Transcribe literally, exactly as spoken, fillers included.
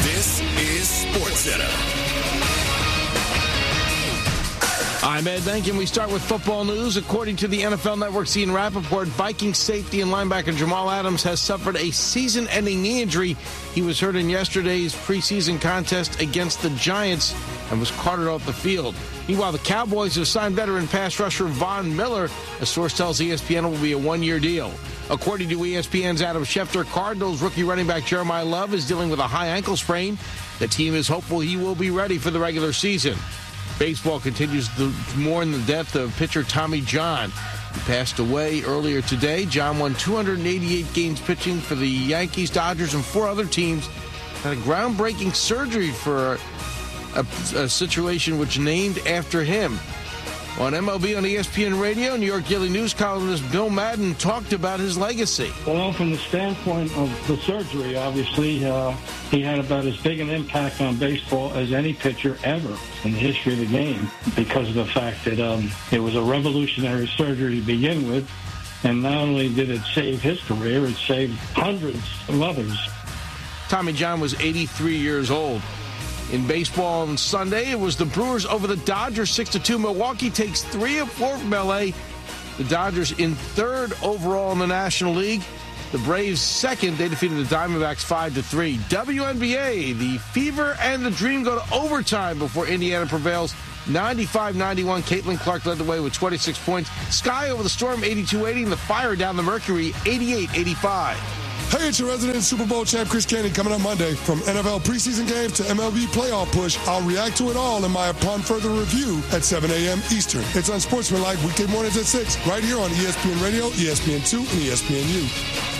This is SportsCenter. I'm Ed Benkin. We start with football news. According to the N F L Network's Ian Rappaport, Vikings safety and linebacker Jamal Adams has suffered a season-ending knee injury. He was hurt in yesterday's preseason contest against the Giants and was carted off the field. Meanwhile, the Cowboys have signed veteran pass rusher Von Miller. A source tells E S P N it will be a one-year deal. According to E S P N's Adam Schefter, Cardinals rookie running back Jeremiah Love is dealing with a high ankle sprain. The team is hopeful he will be ready for the regular season. Baseball continues to mourn the death of pitcher Tommy John. He passed away earlier today. John won two hundred eighty-eight games pitching for the Yankees, Dodgers, and four other teams. Had a groundbreaking surgery for a, a situation which named after him. On M L B on E S P N Radio, New York Daily News columnist Bill Madden talked about his legacy. Well, from the standpoint of the surgery, obviously, uh, he had about as big an impact on baseball as any pitcher ever in the history of the game because of the fact that um, it was a revolutionary surgery to begin with. And not only did it save his career, it saved hundreds of others. Tommy John was eighty-three years old. In baseball on Sunday, it was the Brewers over the Dodgers six to two. Milwaukee takes three of four from L A. The Dodgers in third overall in the National League. The Braves second. They defeated the Diamondbacks five to three. W N B A, the Fever and the Dream go to overtime before Indiana prevails ninety-five ninety-one. Caitlin Clark led the way with twenty-six points. Sky over the Storm eighty-two eighty, and the Fire down the Mercury eighty-eight eighty-five. Hey, it's your resident Super Bowl champ, Chris Candy, coming up Monday. From N F L preseason games to M L B playoff push, I'll react to it all in my Upon Further Review at seven a.m. Eastern. It's on Sportsmanlike weekday mornings at six, right here on E S P N Radio, E S P N two, and E S P N U.